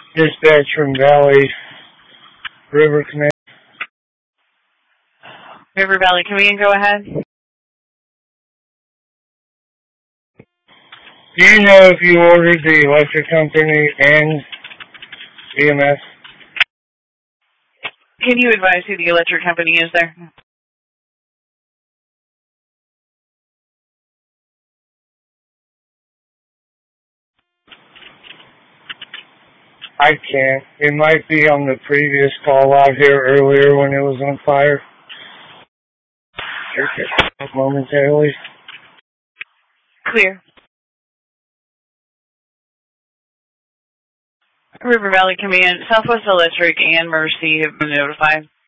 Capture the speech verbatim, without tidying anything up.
Dispatch from Valley River Command. River Valley Command, go ahead. Do you know if you ordered the electric company and E M S? Can you advise who the electric company is there? I can't. It might be on the previous call out here earlier when it was on fire. Momentarily. Clear. River Valley Command, Southwest Electric and Mercy have been notified.